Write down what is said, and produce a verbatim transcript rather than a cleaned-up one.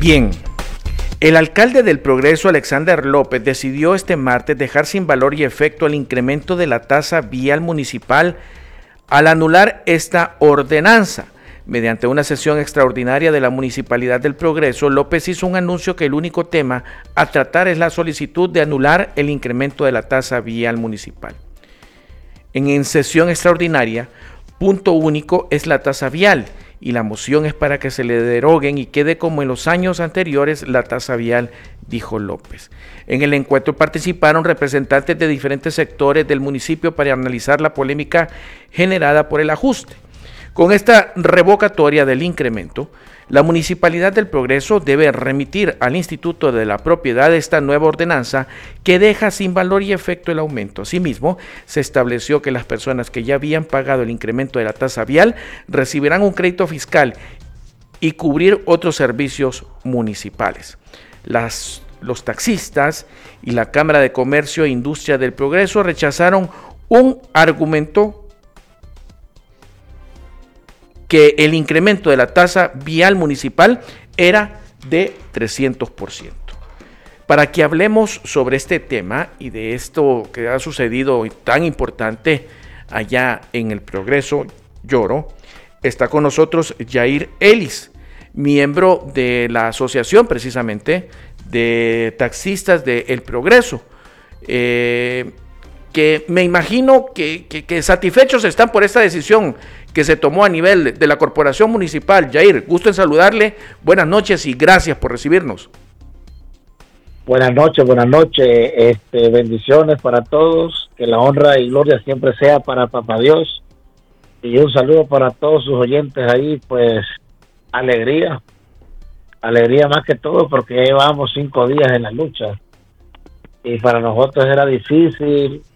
Bien, el alcalde del Progreso, Alexander López, decidió este martes dejar sin valor y efecto el incremento de la tasa vial municipal al anular esta ordenanza. Mediante una sesión extraordinaria de la Municipalidad del Progreso, López hizo un anuncio que el único tema a tratar es la solicitud de anular el incremento de la tasa vial municipal. En, en sesión extraordinaria, punto único es la tasa vial y la moción es para que se le deroguen y quede como en los años anteriores la tasa vial, dijo López. En el encuentro participaron representantes de diferentes sectores del municipio para analizar la polémica generada por el ajuste. Con esta revocatoria del incremento, la Municipalidad del Progreso debe remitir al Instituto de la Propiedad esta nueva ordenanza que deja sin valor y efecto el aumento. Asimismo, se estableció que las personas que ya habían pagado el incremento de la tasa vial recibirán un crédito fiscal y cubrir otros servicios municipales. Las, los taxistas y la Cámara de Comercio e Industria del Progreso rechazaron un argumento que el incremento de la tasa vial municipal era de trescientos por ciento. Para que hablemos sobre este tema y de esto que ha sucedido tan importante allá en el Progreso Lloro, está con nosotros Yair Ellis, miembro de la asociación precisamente de taxistas de El Progreso, eh, que me imagino que, que, que satisfechos están por esta decisión que se tomó a nivel de la Corporación Municipal. Yair, gusto en saludarle, buenas noches y gracias por recibirnos. Buenas noches, buenas noches, este, bendiciones para todos, que la honra y gloria siempre sea para Papá Dios, y un saludo para todos sus oyentes ahí, pues alegría, alegría más que todo porque llevamos cinco días en la lucha, y para nosotros era difícil